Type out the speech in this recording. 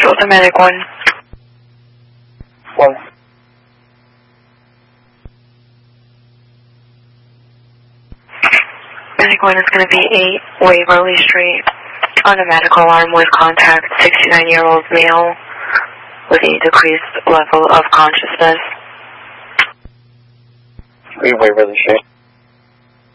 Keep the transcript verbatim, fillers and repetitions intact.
Central to Medic one. One. Medic one is going to be eight Waverly Street on a medical alarm with contact sixty-nine-year-old male with a decreased level of consciousness. Three Waverly Street.